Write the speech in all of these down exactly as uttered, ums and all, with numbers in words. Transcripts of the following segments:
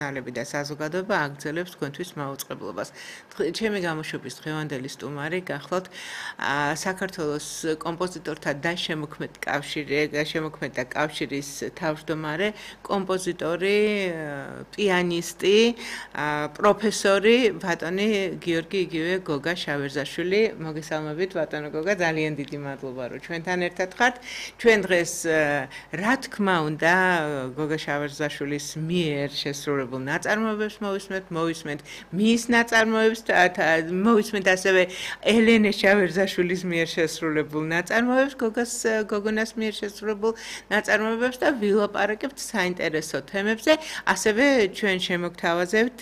ნალები და საზოგადოება აგრძელებს თქვენთვის მაუწყებლობას. ჩემი გამოშვების დღევანდელი სტუმარი გახლავთ საქართველოს კომპოზიტორთა და შემოქმედ კავშირი, შემოქმედა კავშირის თავმჯდომარე, კომპოზიტორი, პიანისტი, პროფესორი ბატონი გიორგი იგივე გოგა შავერზაშვილი. მოგესალმებით ბატონო გოგა, ძალიან დიდი მადლობა რომ ჩვენთან ერთად ხართ. ჩვენ დღეს რა თქმა უნდა გოგა შავერზაშვილის მიერ შესრულებულ ნაწარმოებებს მოვისმენთ, მოვისმენთ მის ნაწარმოებებს, მოვისმენთ ასევე ელენე შავერზაშვილის მიერ შესრულებულ ნაწარმოებებს, გოგას გოგონას მიერ შესრულებულ ნაწარმოებებს და ვილაპარაკებთ საინტერესო თემებზე. ასევე ჩვენ შემოგთავაზებთ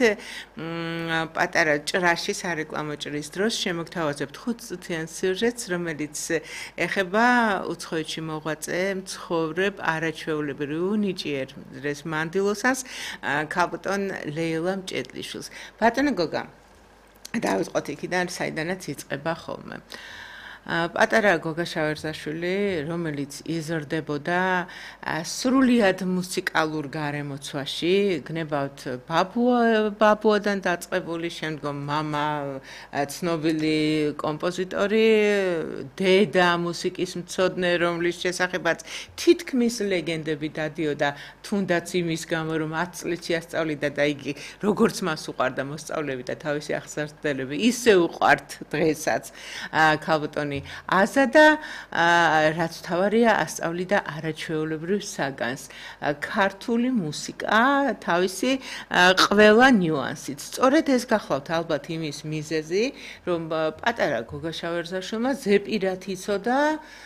პატარა ჭრაში სარეკლამო ჭრის დროს შემოგთავაზებთ ხუთწუთიან სიუჟეტს, რომელიც ეხება უცხოეთში მოღვაწე მცხოვრებ არაჩვეულებრივ უნიჭიერეს მანდილოსანს ქალბატონ ლეილა მჭედლიშვილს. ბატონო გოგა, დავიწყოთ იქიდან, საიდანაც იწყება ხოლმე. პატარა გოგა შავერზაშვილი, რომელიც იზრდებოდა სრულიად მუსიკალურ გარემოცვაში, გნებავთ ბაბუოდან დაწყებული, შემდგომ მამა ცნობილი კომპოზიტორი, დედა მუსიკის მცოდნე, რომლის შესახებაც თითქმის ლეგენდები დადიოდა, თუნდაც იმის გამო, რომ ათ წლებში ასწავლიდა და იგი როგორც მას უყვარდა მოსწავლეები და თავისი აღზრდელები, ისე უყვართ დღესაც ქალბატონი აზა და რაც თავარია ასწავლიდა არაჩვეულებრივ საგანს. ქართული მუსიკა თავისი ყველა ნიუანსით. სწორედ ეს გახლავთ ალბათ იმის მიზეზი, რომ პატარა გოგა შავერზაშვილმა ზეპირად იცოდა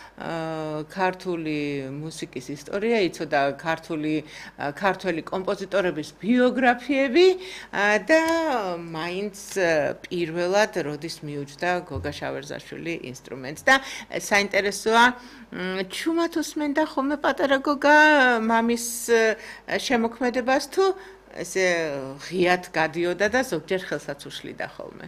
ქართული მუსიკის ისტორია, იცოდა ქართული ქართველი კომპოზიტორების ბიოგრაფიები და მაინც პირველად როდის მიუჯდა გოგა შავერზაშვილი ინსტრუმენტს და საინტერესოა ჩუმად უსმენდა ხოლმე პატარა გოგა მამის შემოქმედებას თუ ესე ღიად გადიოდა და ზოგჯერ ხელსაც უშლიდა ხოლმე.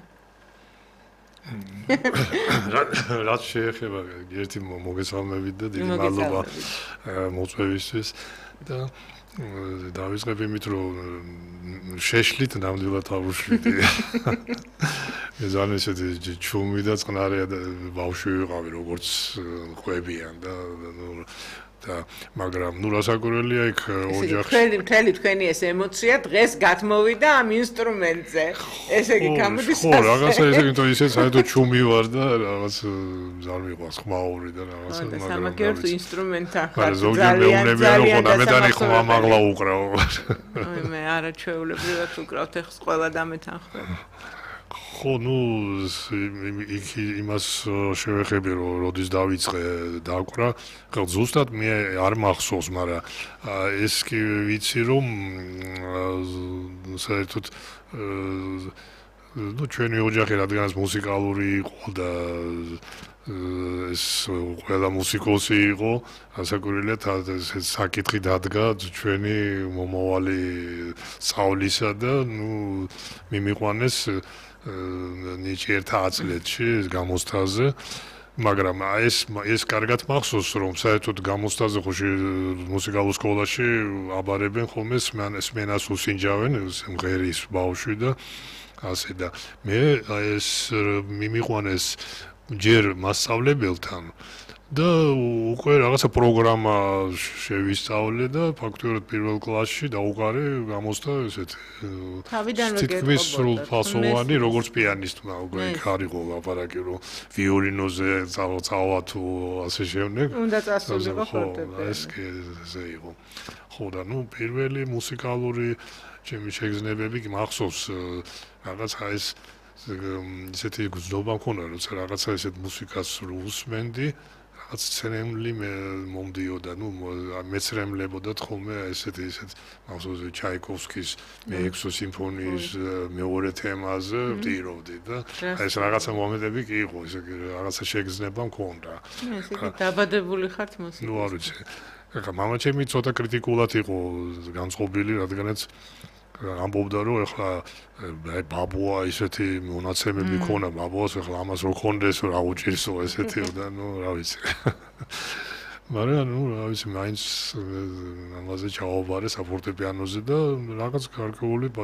რაც შეეხება ერთი მოგესალმებით და დიდი მადლობა მოწვევისთვის და დავიწყებ იმით რომ შეშლით ნამდვილად ავუშვიდი. მე ძალიან ისეთი ჩუმი და წყნარი ბავშვი ვიყავი როგორც ყვებიან და და მაგრამ ნუ რასაკვირველია იქ ოჯახში თქვენი მთელი თქვენი ეს ემოცია დღეს გათმოვიდა ამ ინსტრუმენტზე. ესე იგი გამოდის ხო რაღაცა ესე იგი თო ისე საერთოდ ჩუმი ვარ და რაღაც ძალიან მიყვარს ხმაური და რაღაცა მაგრამ სამაგერტო ინსტრუმენტთან ხარ ძალიან მეუბნებიან რომ ამეთანი ხმა მაღლა უკრავ. აი მე არაჩვეულებრივად უკრავთ ეხს ყველა დამეთანხმება. ხო, ნუ იქ იმას შევეხები რომ როდის დავიწყე დაკვრა, ხელ ზუსტად მე არ მახსოვს, მაგრამ ეს კი ვიცი რომ საერთოდ ნუ ჩვენი ოჯახი რადგანაც მუსიკალური იყო და ეს ყველა მუსიკოსი იყო, ასაკურელია საკითხი დადგა ჩვენი მომავალი სწავლისა და ნუ მიმიყვანეს ნიჭიერთა აწლეთში გამოსთაზე, მაგრამ ეს ეს კარგად მახსოვს რომ საერთოდ გამოსთაზე ხო მუსიკალურ სკოლაში აბარებენ ხოლმე სმენას უსინჯავენ მღერის ბავშვი და ასე და მე ეს მიმიყვანეს ჯერ მასწავლებელთან და უკვე რაღაცა პროგრამა შევისწავლე და ფაქტობრივად პირველ კლასში დავუყარე გამოსთა ესეთ თითქმის სრულფასოვანი როგორც პიანისტმა უკვე იქ არ იყო ლაპარაკი რომ ვიოლინოზე წავა თუ ასე შემდეგ უნდა წასულიყო ფორტეპიანო ეს კი ესე იყო ხო და ნუ პირველი მუსიკალური ჩემი შეგრძნებები კი მახსოვს რაღაცა ეს ისეთი გზნობა მქონდა როცა რაღაცა ესეთ მუსიკას უსმენდი რაც სცენემლი მომდიოდა, ნუ მეცრემლებოდა ხოლმე ესეთი ესეთ მახსოვს ჩაიკოვსკის მეექვსო სიმფონიის მეორე თემაზე ვტიროვდი და ეს რაღაცა მომენტები კი იყო, ესე რაღაცა შეგრძნება მქონდა. ესე იგი დაბადებული ხართ მუსიკაში. ნუ არ ვიცი. ეხლა მამაჩემი ცოტა კრიტიკულად იყო განწყობილი, რადგანაც ამბობდა რომ ეხლა ბაბუა ისეთი მონაცემები ქონა ბაბუას ეხლა ამას რო ქონდეს რა უჭირსო ესეთი და ნუ რა ვიცი მაგრამ ნუ რა ვიცი, მაინც ამაზე ჩავაბარე საფორტეპიანოზე და რაღაც გარკვეული